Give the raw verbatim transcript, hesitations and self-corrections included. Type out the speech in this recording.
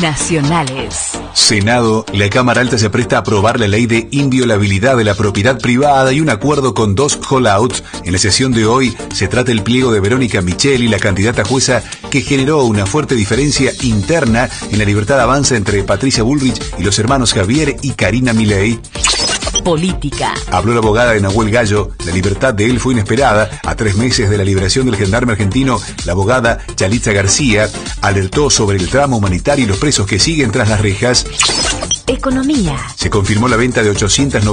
Nacionales. Senado, la Cámara Alta se presta a aprobar la ley de inviolabilidad de la propiedad privada y un acuerdo con dos holdouts. En la sesión de hoy se trata el pliego de Verónica Micheli, la candidata jueza que generó una fuerte diferencia interna en la Libertad Avanza entre Patricia Bullrich y los hermanos Javier y Karina Milei. Política. Habló la abogada de Nahuel Gallo. La libertad de él fue inesperada. A tres meses de la liberación del gendarme argentino, la abogada Yalitza García alertó sobre el drama humanitario y los presos que siguen tras las rejas. Economía. Se confirmó la venta de ochocientas